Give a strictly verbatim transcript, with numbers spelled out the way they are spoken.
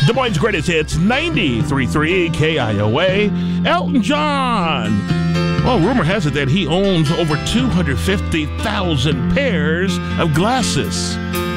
Des Moines' greatest hits, ninety-three point three K I O A. Elton John. Well, rumor has it that he owns over two hundred fifty thousand pairs of glasses.